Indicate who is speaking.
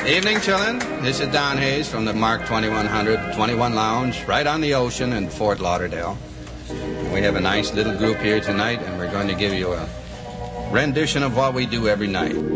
Speaker 1: Evening, chillin'. This is Don Hayes from the Mark 2100 21 Lounge, right on the ocean in Fort Lauderdale. We have a nice little group here tonight, and we're going to give you a rendition of what we do every night.